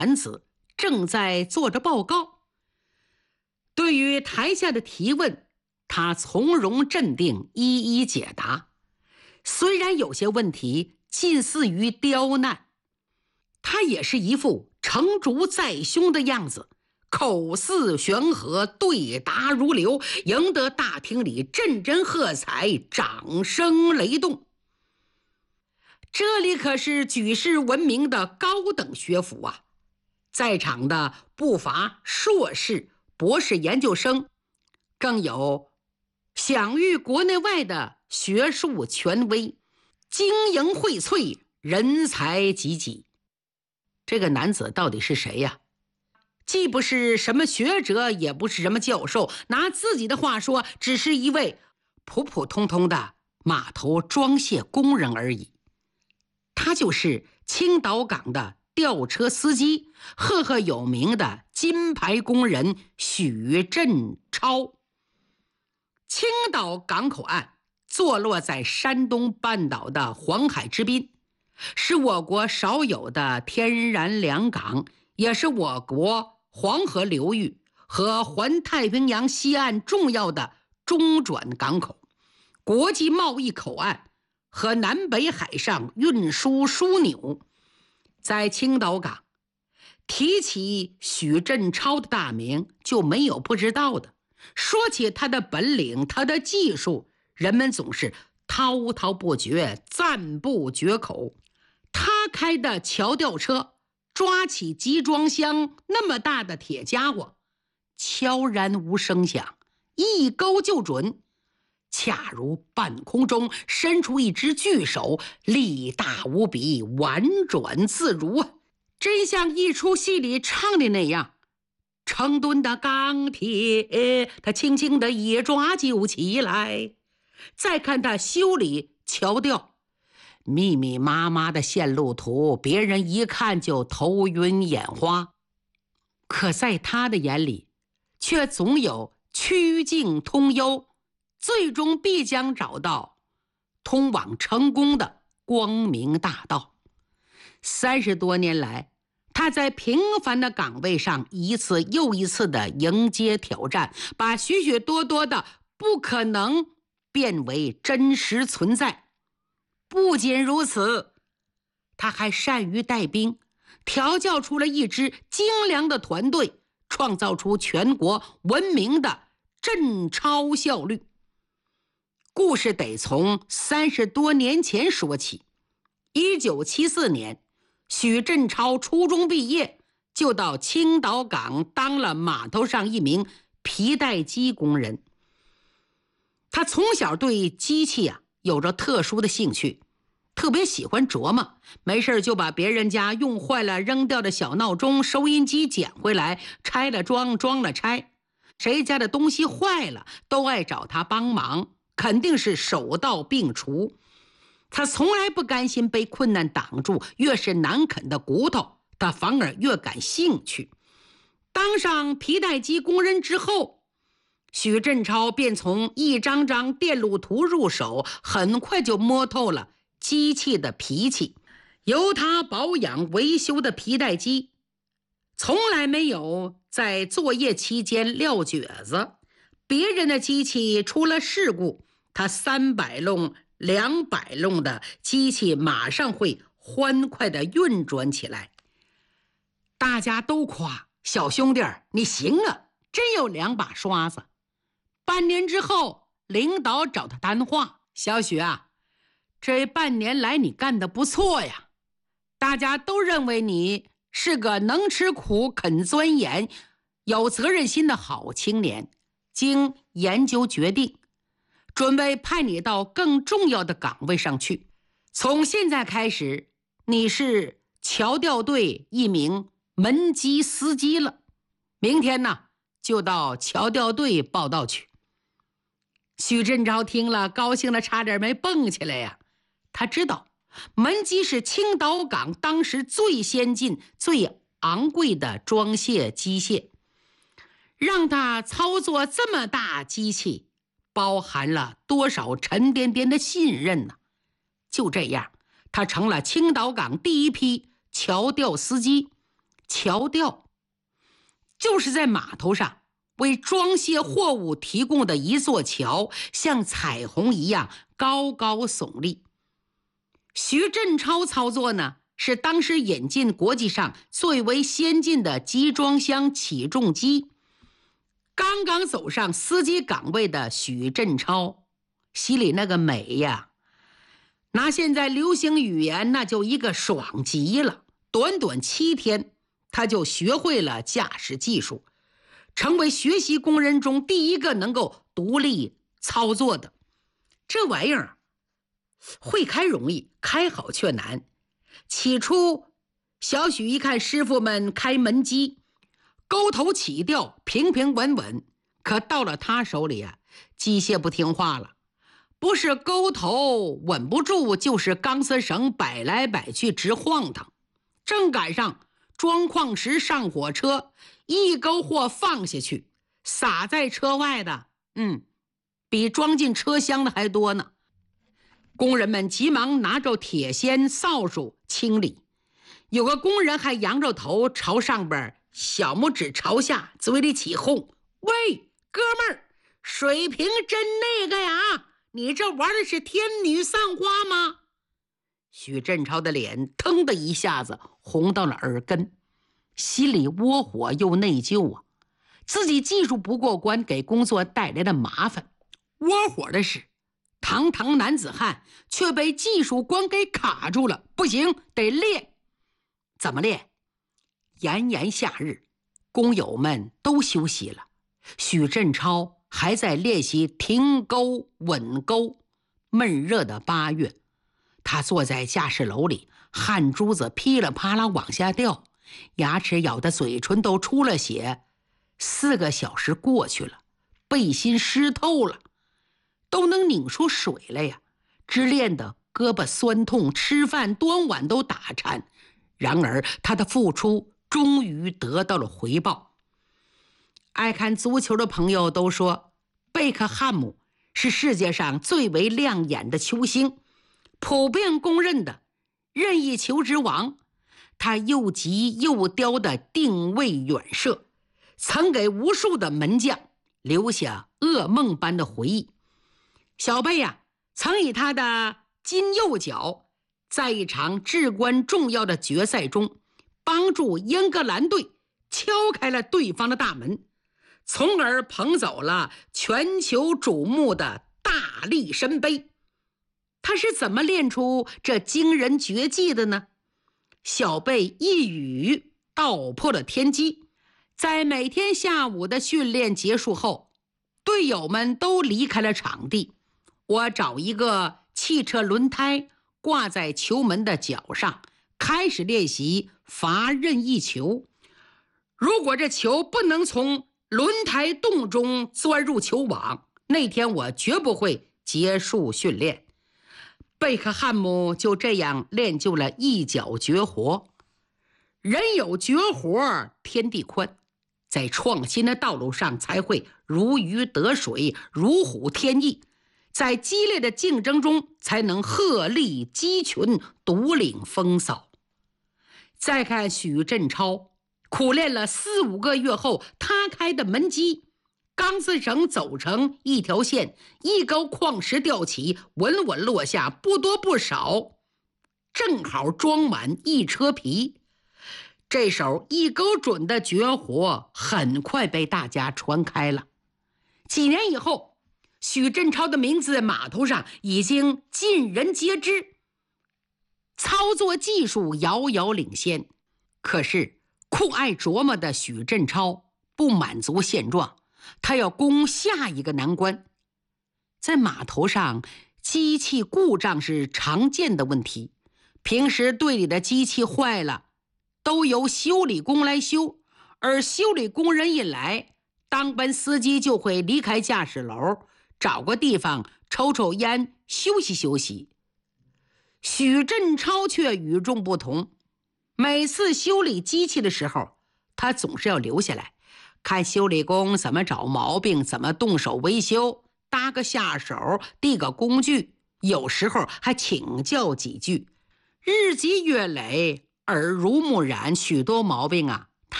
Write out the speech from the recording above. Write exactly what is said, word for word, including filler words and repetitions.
男子正在做着报告。对于台下的提问，他从容镇定，一一解答。虽然有些问题近似于刁难，他也是一副成竹在胸的样子，口似悬河，对答如流，赢得大厅里阵阵喝彩，掌声雷动。这里可是举世闻名的高等学府啊，在场的不乏硕士、博士研究生，更有享誉国内外的学术权威，精英荟萃，人才济济。这个男子到底是谁呀？既不是什么学者，也不是什么教授，拿自己的话说，只是一位普普通通的码头装卸工人而已。他就是青岛港的吊车司机，赫赫有名的金牌工人许振超。青岛港口岸坐落在山东半岛的黄海之滨，是我国少有的天然良港，也是我国黄河流域和环太平洋西岸重要的中转港口，国际贸易口岸和南北海上运输枢纽。在青岛港，提起许振超的大名，就没有不知道的。说起他的本领，他的技术，人们总是滔滔不绝，赞不绝口。他开的桥吊车，抓起集装箱那么大的铁家伙，悄然无声响，一钩就准，恰如半空中伸出一只巨手，力大无比，婉转自如，真像一出戏里唱的那样。成吨的钢铁，他轻轻的一抓就起来。再看他修理桥吊，密密麻麻的线路图，别人一看就头晕眼花。可在他的眼里，却总有曲径通幽，最终必将找到通往成功的光明大道。三十多年来，他在平凡的岗位上一次又一次的迎接挑战，把许许多多的不可能变为真实存在。不仅如此，他还善于带兵，调教出了一支精良的团队，创造出全国闻名的振超效率。故事得从三十多年前说起。一九七四年，许振超初中毕业，就到青岛港当了码头上一名皮带机工人。他从小对机器啊有着特殊的兴趣，特别喜欢琢磨，没事就把别人家用坏了扔掉的小闹钟、收音机捡回来，拆了装，装了拆。谁家的东西坏了，都爱找他帮忙，肯定是手到病除。他从来不甘心被困难挡住，越是难啃的骨头，他反而越感兴趣。当上皮带机工人之后，许振超便从一张张电路图入手，很快就摸透了机器的脾气。由他保养维修的皮带机，从来没有在作业期间撂蹶子。别人的机器出了事故，他三百弄两百弄的机器马上会欢快地运转起来。大家都夸小兄弟儿你行啊，真有两把刷子。半年之后，领导找他谈话，小许啊，这半年来你干得不错呀，大家都认为你是个能吃苦肯钻研有责任心的好青年，经研究决定，准备派你到更重要的岗位上去。从现在开始，你是桥吊队一名门机司机了。明天呢，就到桥吊队报到去。许振超听了，高兴的差点没蹦起来呀。他知道门机是青岛港当时最先进、最昂贵的装卸机械，让他操作这么大机器，包含了多少沉甸甸的信任呢？就这样，他成了青岛港第一批桥吊司机， 桥吊就是在码头上为装卸货物提供的一座桥，像彩虹一样高高耸立。徐振超操作呢，是当时引进国际上最为先进的集装箱起重机。刚刚走上司机岗位的许振超，心里那个美呀，拿现在流行语言，那就一个爽极了。短短七天，他就学会了驾驶技术，成为学习工人中第一个能够独立操作的。这玩意儿会开容易，开好却难。起初小许一看师傅们开门机，钩头起吊，平平稳稳，可到了他手里啊，机械不听话了，不是钩头稳不住，就是钢丝绳摆来摆去直晃腾。正赶上装矿石上火车，一钩货放下去，洒在车外的，嗯，比装进车厢的还多呢。工人们急忙拿着铁锨、扫帚清理，有个工人还仰着头朝上边，小拇指朝下，嘴里起哄：“喂，哥们儿，水平真那个呀！你这玩的是天女散花吗？”许振超的脸腾的一下子红到了耳根，心里窝火又内疚啊，自己技术不过关，给工作带来的麻烦。窝火的是，堂堂男子汉却被技术关给卡住了，不行，得练。怎么练？炎炎夏日，工友们都休息了，许振超还在练习停钩稳钩。闷热的八月，他坐在驾驶楼里，汗珠子噼里啪啦往下掉，牙齿咬得嘴唇都出了血。四个小时过去了，背心湿透了，都能拧出水来呀！只练得胳膊酸痛，吃饭端碗都打颤。然而他的付出终于得到了回报。爱看足球的朋友都说，贝克汉姆是世界上最为亮眼的球星，普遍公认的任意球之王。他又急又刁的定位远射，曾给无数的门将留下噩梦般的回忆。小贝呀、啊，曾以他的金右脚，在一场至关重要的决赛中，帮助英格兰队敲开了对方的大门，从而捧走了全球瞩目的大力神杯。他是怎么练出这惊人绝技的呢？小贝一语道破了天机。在每天下午的训练结束后，队友们都离开了场地，我找一个汽车轮胎挂在球门的角上，开始练习罚任意球。如果这球不能从轮胎洞中钻入球网，那天我绝不会结束训练。贝克汉姆就这样练就了一脚绝活。人有绝活，天地宽，在创新的道路上才会如鱼得水，如虎添翼，在激烈的竞争中才能鹤立鸡群，独领风骚。再看许振超，苦练了四五个月后，他开的门机，钢丝绳走成一条线，一钩矿石吊起，稳稳落下，不多不少，正好装满一车皮。这手一钩准的绝活很快被大家传开了。几年以后，许振超的名字在码头上已经尽人皆知，操作技术遥遥领先。可是酷爱琢磨的许振超不满足现状，他要攻下一个难关。在码头上，机器故障是常见的问题，平时队里的机器坏了，都由修理工来修，而修理工人一来，当班司机就会离开驾驶楼，找个地方抽抽烟，休息休息。许振超却与众不同，每次修理机器的时候，他总是要留下来，看修理工怎么找毛病，怎么动手维修，搭个下手，递个工具，有时候还请教几句。日积月累， 耳濡目染，许多毛病啊